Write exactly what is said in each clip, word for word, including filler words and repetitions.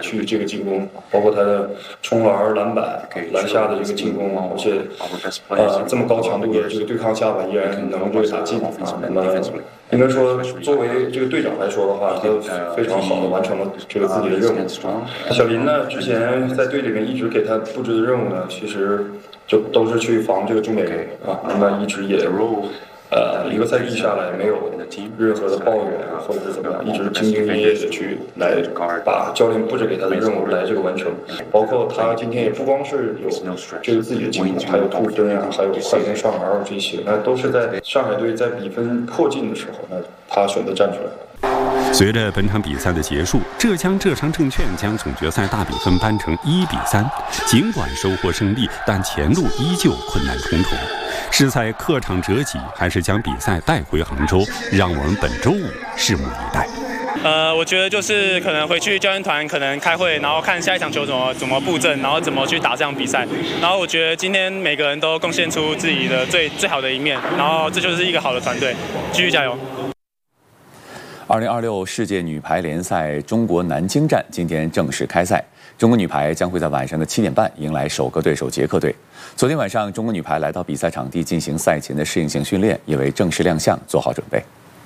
去这个进攻，包括他的冲篮、篮板、篮下的这个进攻，而且呃这么高强度的这个对抗下吧，依然能这个打进啊。那么应该说，作为这个队长来说的话，他非常好的完成了这个自己的任务。小林呢，之前在队里面一直给他布置的任务呢，其实就都是去防这个中美人啊，那么一直也。呃，一个赛季下来没有任何的抱怨啊，或者是怎么样，一直兢兢业业的去来把教练布置给他的任务来这个完成。包括他今天也不光是有这个自己的进攻，还有突分啊，还有快攻上篮这些，那都是在上海队在比分迫近的时候，那他选择站出来。 随着本场比赛的结束，浙江浙商证券将总决赛大比分扳成一比三。尽管收获胜利，但前路依旧困难重重。是在客场折戟，还是将比赛带回杭州？让我们本周五拭目以待。 呃，我觉得就是可能回去教练团可能开会，然后看下一场球怎么怎么布阵，然后怎么去打这场比赛。然后我觉得今天每个人都贡献出自己的最最好的一面，然后这就是一个好的团队，继续加油。 二零二六世界女排联赛中国南京站今天正式开赛，中国女排将会在晚上的七点半迎来首个对手捷克队。昨天晚上，中国女排来到比赛场地进行赛前的适应性训练，也为正式亮相做好准备。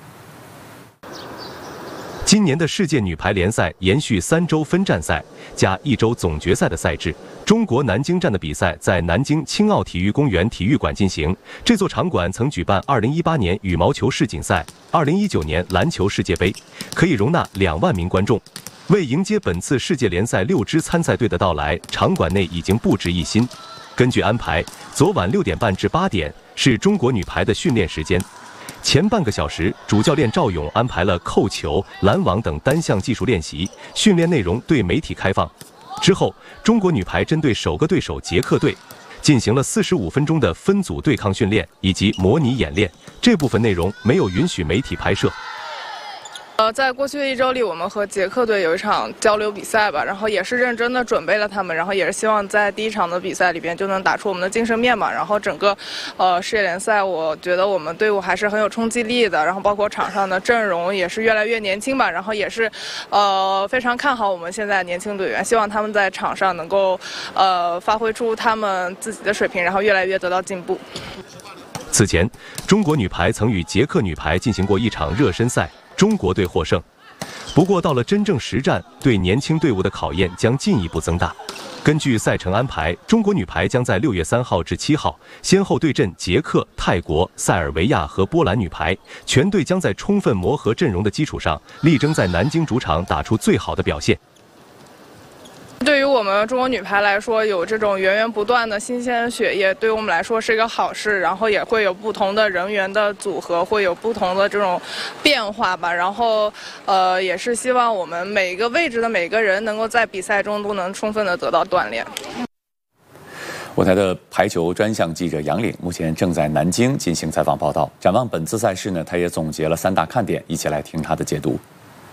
今年的世界女排联赛延续三周分站赛加一周总决赛的赛制，中国南京站的比赛在南京青奥体育公园体育馆进行。这座场馆曾举办二零一八年羽毛球世锦赛、二零一九年篮球世界杯，可以容纳两万名观众。为迎接本次世界联赛六支参赛队的到来，场馆内已经布置一新。根据安排，昨晚六点半至八点是中国女排的训练时间。前半个小时，主教练赵勇安排了扣球、拦网等单项技术练习，训练内容对媒体开放。之后，中国女排针对首个对手捷克队，进行了四十五分钟的分组对抗训练以及模拟演练。这部分内容没有允许媒体拍摄。 呃，在过去的一周里，我们和捷克队有一场交流比赛吧，然后也是认真的准备了他们，然后也是希望在第一场的比赛里边就能打出我们的精神面嘛。然后整个，呃，世界联赛，我觉得我们队伍还是很有冲击力的，然后包括场上的阵容也是越来越年轻吧，然后也是，呃，非常看好我们现在年轻队员，希望他们在场上能够，呃，发挥出他们自己的水平，然后越来越得到进步。 此前，中国女排曾与捷克女排进行过一场热身赛。中国队获胜，不过到了真正实战，对年轻队伍的考验将进一步增大。根据赛程安排，中国女排将在六月三号至七号先后对阵捷克、泰国、塞尔维亚和波兰女排，全队将在充分磨合阵容的基础上，力争在南京主场打出最好的表现。 对于我们中国女排来说，有这种源源不断的新鲜血液，对于我们来说是一个好事。然后也会有不同的人员的组合，会有不同的这种变化吧。然后，呃，也是希望我们每一个位置的每个人能够在比赛中都能充分的得到锻炼。 我台的排球专项记者杨岭目前正在南京进行采访报道。展望本次赛事呢，他也总结了三大看点，一起来听他的解读。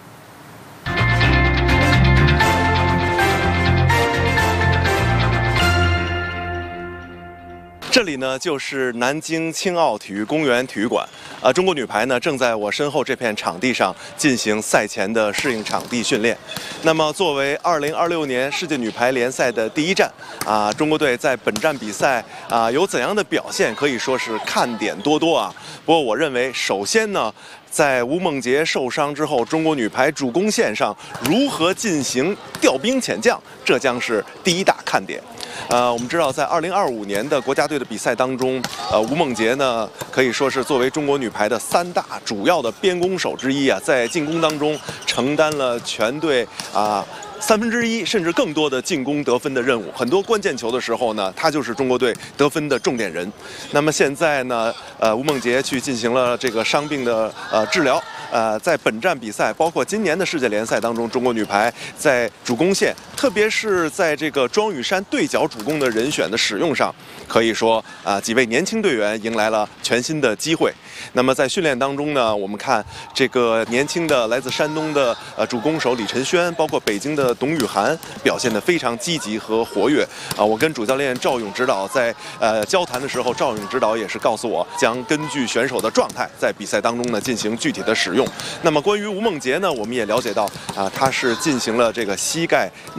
这里呢就是南京青奥体育公园体育馆，啊，中国女排呢正在我身后这片场地上进行赛前的适应场地训练。那么，作为二零二六年世界女排联赛的第一站，啊，中国队在本站比赛啊有怎样的表现，可以说是看点多多啊。不过，我认为首先呢，在吴梦洁受伤之后，中国女排主攻线上如何进行调兵遣将，这将是第一大看点。呃，我们知道，在二零二五年的国家队的比赛当中，呃，吴梦洁呢可以说是作为中国女排的三大主要的边攻手之一啊，在进攻当中承担了全队啊。三分之一甚至更多的进攻得分的任务，很多关键球的时候呢，他就是中国队得分的重点人。那么现在呢，呃，吴梦洁去进行了这个伤病的呃治疗。呃，在本站比赛，包括今年的世界联赛当中，中国女排在主攻线，特别是在这个庄宇珊对角主攻的人选的使用上，可以说啊、呃，几位年轻队员迎来了全新的机会。那么在训练当中呢，我们看这个年轻的来自山东的呃主攻手李晨轩，包括北京的董雨涵，表现得非常积极和活跃啊、呃。我跟主教练赵勇指导在呃交谈的时候，赵勇指导也是告诉我，将根据选手的状态，在比赛当中呢进行具体的使用。那么关于吴梦洁呢，我们也了解到啊，她是进行了这个膝盖